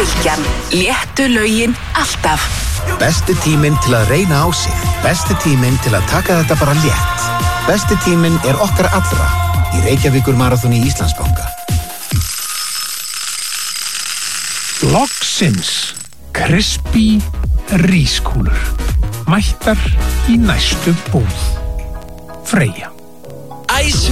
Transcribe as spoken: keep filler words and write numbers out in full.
Bylgjan, léttu lögin alltaf. Besti tíminn til að reyna á sig. Besti tíminn til að taka þetta bara létt. Besti tíminn er okkar allra í Reykjavíkur maraþoni Íslandsbanka. Loksins Crispy rískúlur. Mættar í næstu búð. Freyja. Æs